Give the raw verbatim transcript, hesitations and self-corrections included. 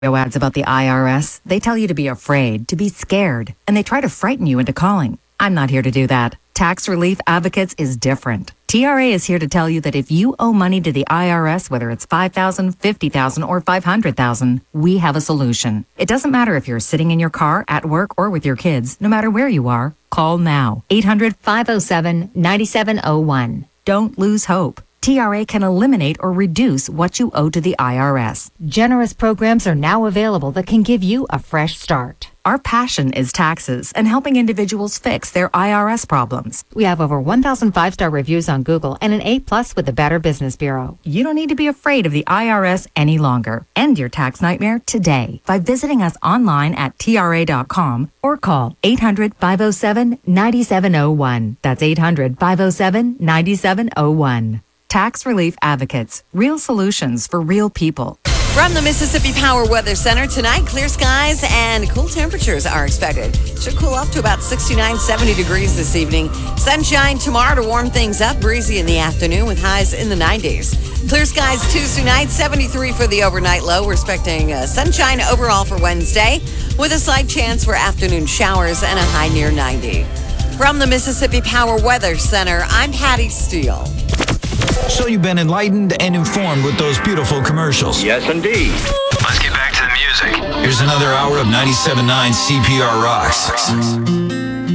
ads about the I R S. They tell you to be afraid, to be scared, and they try to frighten you into calling. I'm not here to do that. Tax Relief Advocates is different. T R A is here to tell you that if you owe money to the I R S, whether it's five thousand dollars, fifty thousand dollars, or five hundred thousand dollars, we have a solution. It doesn't matter if you're sitting in your car, at work, or with your kids. No matter where you are, call now. eight hundred, five oh seven, nine seven oh one. Don't lose hope. T R A can eliminate or reduce what you owe to the I R S. Generous programs are now available that can give you a fresh start. Our passion is taxes and helping individuals fix their I R S problems. We have over one thousand five-star reviews on Google and an A plus with the Better Business Bureau. You don't need to be afraid of the I R S any longer. End your tax nightmare today by visiting us online at T R A dot com or call eight hundred, five oh seven, nine seven oh one. That's eight hundred, five oh seven, nine seven oh one. Tax Relief Advocates. Real solutions for real people. From the Mississippi Power Weather Center, tonight, clear skies and cool temperatures are expected. Should cool up to about sixty-nine, seventy degrees this evening. Sunshine tomorrow to warm things up. Breezy in the afternoon with highs in the nineties. Clear skies Tuesday night, seventy-three for the overnight low. We're expecting uh, sunshine overall for Wednesday with a slight chance for afternoon showers and a high near ninety. From the Mississippi Power Weather Center, I'm Patty Steele. So you've been enlightened and informed with those beautiful commercials. Yes, indeed. Let's get back to the music. Here's another hour of ninety-seven point nine C P R Rocks.